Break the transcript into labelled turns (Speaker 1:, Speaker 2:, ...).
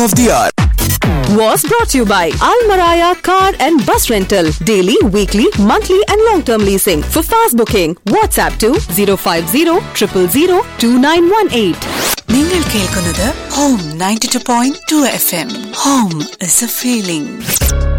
Speaker 1: of the hour
Speaker 2: was brought to you by Almaraya Car and Bus Rental. Daily, weekly, monthly and long-term leasing. For fast booking, WhatsApp to 050 000 2918.
Speaker 3: നിങ്ങൾ കേൾക്കുന്നത് home 92.2 FM. Home is a feeling.